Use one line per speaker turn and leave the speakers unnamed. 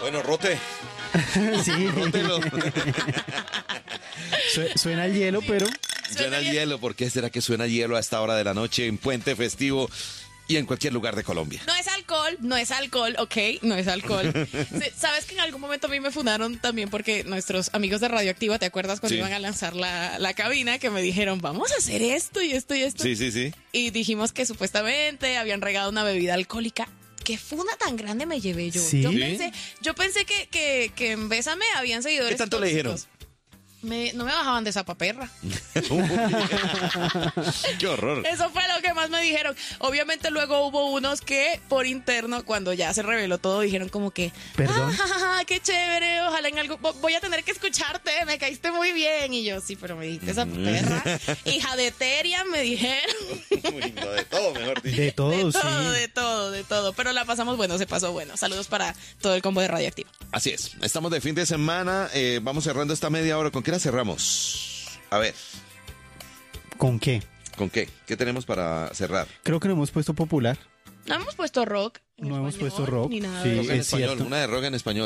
Bueno, rote.
Sí.
Rótelo.
Suena el hielo, pero
Suena el hielo. ¿Por qué será que suena hielo a esta hora de la noche en puente festivo y en cualquier lugar de Colombia?
No es alcohol, ¿ok? No es alcohol. Sí, ¿sabes que en algún momento a mí me fundaron también porque nuestros amigos de Radioactiva, ¿te acuerdas cuando
Sí.
iban a lanzar la cabina? Que me dijeron, vamos a hacer esto y esto y esto.
Sí, sí, sí.
Y dijimos que supuestamente habían regado una bebida alcohólica. ¿Qué funda tan grande me llevé yo?
¿Sí?
Yo pensé que en Bésame habían seguidores
¿Qué tanto le dijeron?
tóxicos. No me bajaban de esa paperra.
Qué horror.
Eso fue lo que más me dijeron. Obviamente luego hubo unos que por interno, cuando ya se reveló todo, dijeron como que,
¿Perdón?
qué chévere, ojalá en algo, voy a tener que escucharte, me caíste muy bien. Y yo, sí, pero me dijiste esa perra. Hija de Teria, me dijeron.
Uy, no, de todo, mejor dicho.
de todo, sí.
De todo. Pero la pasamos bueno, se pasó bueno. Saludos para todo el combo de Radioactiva.
Así es. Estamos de fin de semana. Vamos cerrando esta media hora. ¿Con qué la cerramos? A ver,
¿Con qué?
¿con qué? ¿Qué tenemos para cerrar?
Creo que no hemos puesto popular.
No hemos puesto rock. en
No hemos
español,
puesto rock.
Ni nada
Sí,
de
Rock
eso.
en
es
español,
cierto.
una de rock en español.